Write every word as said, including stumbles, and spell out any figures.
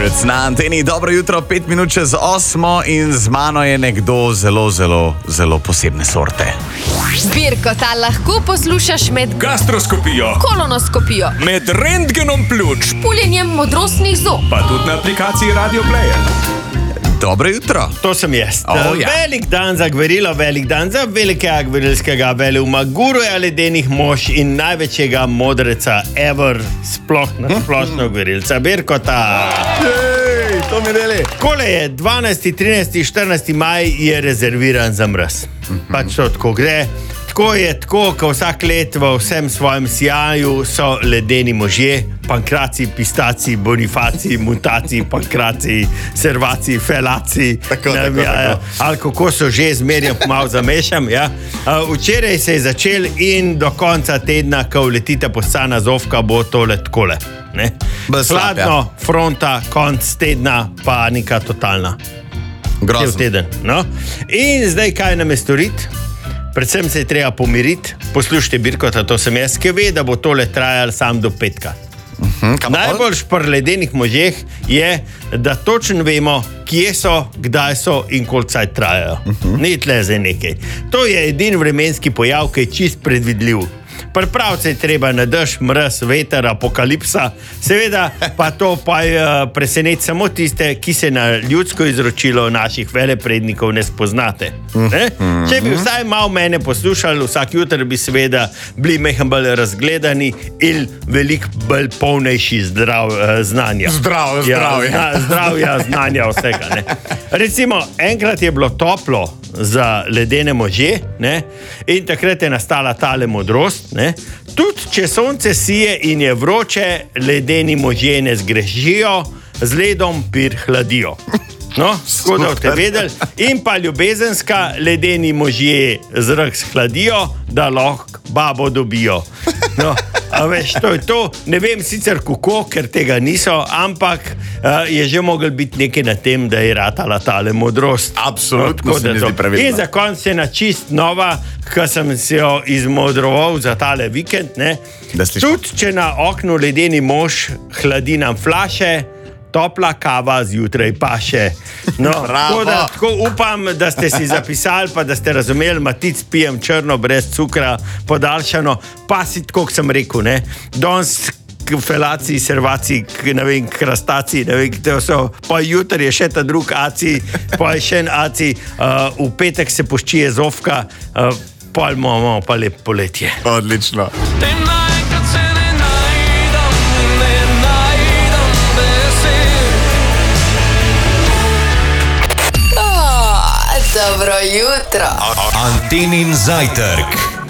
Na anteni dobro jutro, pet minut čez osmo in z mano je nekdo zelo, zelo, zelo posebne sorte. Birkota lahko poslušaš med gastroskopijo, kolonoskopijo, med rentgenom pljuč, puljenjem modrostnih zob, pa tudi na aplikaciji Radio Player. Dobro jutro. To sem jaz. Oh, ja. Velik dan za gverilo, velik dan za velikega gverilskega veleuma, guruja ledenih mož in največjega modreca ever, sploh na splošno gverilca Birkota. Jej, to mi deli. Kole je dvanajsti, trinajsti, štirinajsti maj je rezerviran za mraz. Pač to tako gre. Tako je, tako, ko vsak let v vsem svojem sijaju so ledeni možje, pankraci, pistaci, bonifaci, mutaci, pankraci, servaci, felaci. Tako, ne, tako, ja, tako. Ja, ali kako so že zmerjam, malo zamešam. Ja. Uh, včeraj se je začel in do konca tedna, ko letite postana zovka, bo tole takole. Hladno, ja. Fronta, konc tedna, panika totalna. Grozno. Teden, no? In zdaj kaj nam je storiti? Predvsem se je treba pomiriti. Poslušajte Birkota, to sem jaz, ki ve, da bo tole trajalo sam do petka. Uh-huh, Najbolj pri ledenih možeh je, da točno vemo, kje so, kdaj so in koliko cajt trajajo. Uh-huh. Ni tle zdaj nekaj. To je edin vremenski pojav, ki je čist predvidljiv. Pripraviti se je treba na dež, mraz, veter, apokalipsa, seveda pa to pa uh, preseneti samo tiste, ki se na ljudsko izročilo naših veleprednikov ne spoznate. Ne? Če bi vsaj malo mene poslušali, vsak jutr bi seveda bili mehen bolj razgledani in veliko bolj polnejši zdrav, uh, znanja. Zdrav, zdrav, ja. Ja, zdravja, znanja, vsega. Ne? Recimo, enkrat je bilo toplo za ledene može, ne? In takrat je nastala tale modrost. Ne? Tudi če sonce sije in je vroče, ledeni možje ne zgrešijo, z ledom pir hladijo. No, tako da boste vedeli. In pa ljubezenska, ledeni možje zrak shladijo, da lahko babo dobijo. No, a veš, to je to. Ne vem sicer kako, ker tega niso, ampak uh, je že mogel biti nekaj na tem, da je ratala tale modrost. Absolutno, no, se mi zdi pravilno. In za konec je na čist nova, ki sem se jo izmodroval za tale vikend. Ne? Tudi če na oknu ledeni mož hladi nam flaše, topla kava zjutraj paše. No, tako, da, tako upam, da ste si zapisali, pa da ste razumeli, matic pijem črno, brez cukra, podaljšano, pa si tako, kot sem rekel, ne, danes felaciji, servaciji, ne vem, krastaciji, ne vem, to so, pa jutri je še ta drug aci, pa je še en aci, uh, v petek se poščije zovka, uh, pa imamo pa lep poletje. Odlično. Dobro jutro. Antenin zajtrk.